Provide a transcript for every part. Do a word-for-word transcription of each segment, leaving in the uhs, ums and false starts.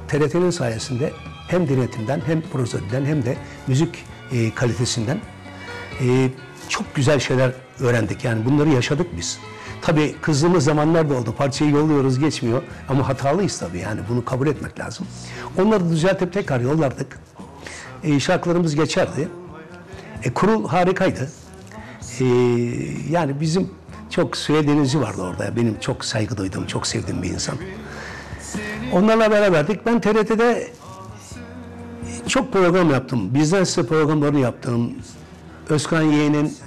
T R T'nin sayesinde hem denetimden hem prosedürden hem de müzik e, kalitesinden e, çok güzel şeyler öğrendik. Yani bunları yaşadık biz. Tabii kızdığımız zamanlar da oldu. Parçayı yolluyoruz, geçmiyor. Ama hatalıyız tabii, yani bunu kabul etmek lazım. Onları düzeltip tekrar yollardık. E, şarkılarımız geçerdi. E, kurul harikaydı. E, yani bizim çok Süheyl Denizci vardı orada. Benim çok saygı duyduğum, çok sevdiğim bir insan. Onlarla beraberdik. Ben T R T'de çok program yaptım. Bizden size programlarını yaptım. Özkan Yeğen'in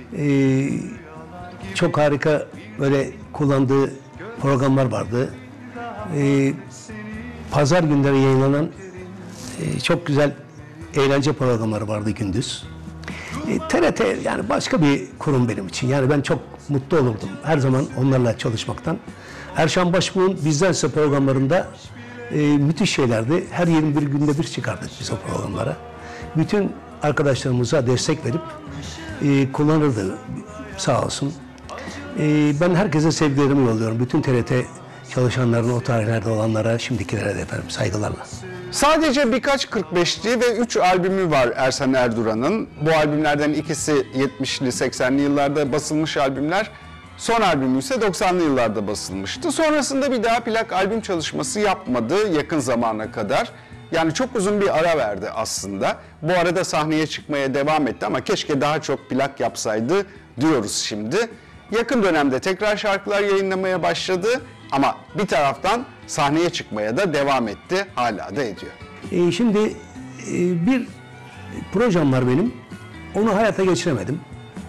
e, çok harika böyle kullandığı programlar vardı. E, Pazar günleri yayınlanan e, çok güzel eğlence programları vardı gündüz. E, T R T yani başka bir kurum benim için. Yani ben çok mutlu olurdum her zaman onlarla çalışmaktan. Erşan Başbuğ'un Bizden Size programlarında e, müthiş şeylerdi. Her yirmi bir günde bir çıkardık biz o programlara. Bütün arkadaşlarımıza destek verip e, kullanırdı sağ olsun. E, ben herkese sevgilerimi yolluyorum. Bütün T R T çalışanlarına, o tarihlerde olanlara, şimdikilere de efendim saygılarla. Sadece birkaç kırk beşli ve üç albümü var Ersan Erduran'ın. Bu albümlerden ikisi yetmişli seksenli yıllarda basılmış albümler. Son albümü ise doksanlı yıllarda basılmıştı. Sonrasında bir daha plak albüm çalışması yapmadı yakın zamana kadar. Yani çok uzun bir ara verdi aslında. Bu arada sahneye çıkmaya devam etti ama keşke daha çok plak yapsaydı diyoruz şimdi. Yakın dönemde tekrar şarkılar yayınlamaya başladı ama bir taraftan sahneye çıkmaya da devam etti, hala da ediyor. E, şimdi e, bir projem var benim, onu hayata geçiremedim.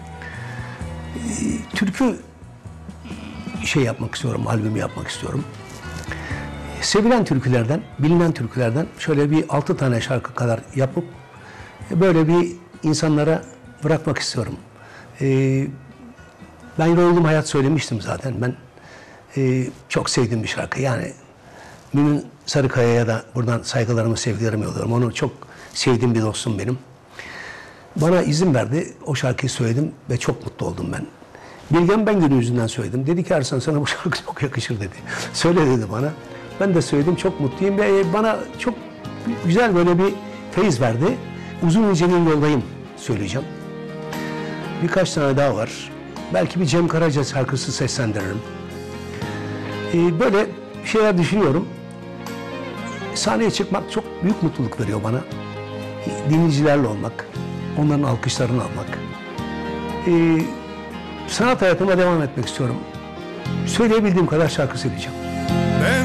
E, türkü şey yapmak istiyorum, albümü yapmak istiyorum. E, sevilen türkülerden, bilinen türkülerden şöyle bir altı tane şarkı kadar yapıp e, böyle bir insanlara bırakmak istiyorum. E, ben Yoruldum Hayat söylemiştim zaten. Ben e, çok sevdiğim bir şarkı. Yani Münir Sarıkaya'ya da buradan saygılarımı, sevgilerimi yolluyorum. Onu çok sevdiğim bir dostum benim. Bana izin verdi, o şarkıyı söyledim ve çok mutlu oldum ben. Bilgen Bengü'nün yüzünden söyledim. Dedi ki Ersan sana bu şarkı çok yakışır dedi. Söyle dedi bana. Ben de söyledim, çok mutluyum ve bana çok güzel böyle bir feyiz verdi. Uzun incenin yoldayım söyleyeceğim. Birkaç tane daha var. Belki bir Cem Karaca şarkısı seslendiririm. Ee, böyle şeyler düşünüyorum. Sahneye çıkmak çok büyük mutluluk veriyor bana. Dinleyicilerle olmak, onların alkışlarını almak. Ee, sanat hayatıma devam etmek istiyorum. Söyleyebildiğim kadar şarkı söyleyeceğim.